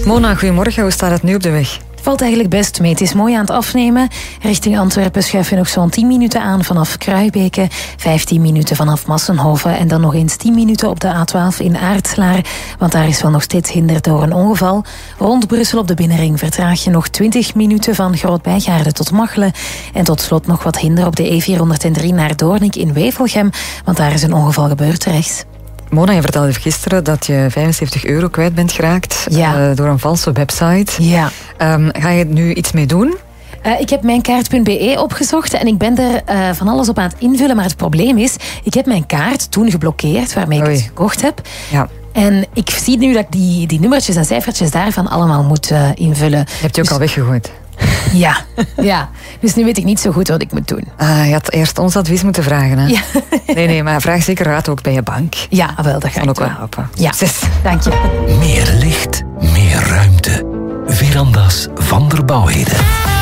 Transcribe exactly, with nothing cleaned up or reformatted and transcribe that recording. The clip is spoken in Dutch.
Mona, goedemorgen. Hoe staat het nu op de weg? Valt eigenlijk best mee. Het is mooi aan het afnemen. Richting Antwerpen schuif je nog zo'n tien minuten aan vanaf Kruibeke, vijftien minuten vanaf Massenhoven en dan nog eens tien minuten op de A twaalf in Aartslaar, want daar is wel nog steeds hinder door een ongeval. Rond Brussel op de binnenring vertraag je nog twintig minuten van Groot-Bijgaarden tot Machelen en tot slot nog wat hinder op de E vierhonderddrie naar Doornik in Wevelgem, want daar is een ongeval gebeurd rechts. Mona, je vertelde gisteren dat je vijfenzeventig euro kwijt bent geraakt ja. uh, door een valse website. Ja. Um, ga je er nu iets mee doen? Uh, ik heb mijnkaart punt b e opgezocht en ik ben er uh, van alles op aan het invullen. Maar het probleem is, ik heb mijn kaart toen geblokkeerd, waarmee ik Oei. het gekocht heb. Ja. En ik zie nu dat ik die, die nummertjes en cijfertjes daarvan allemaal moet uh, invullen. Je hebt je ook dus... al weggegooid. Ja, ja, dus nu weet ik niet zo goed wat ik moet doen. Ah, je had eerst ons advies moeten vragen, hè? Ja. Nee, nee, maar vraag zeker raad ook bij je bank. Ja, wel, dat ga ik ook wel doen. helpen. Ja, Succes. dank je. Meer licht, meer ruimte. Veranda's van der Bouwheden.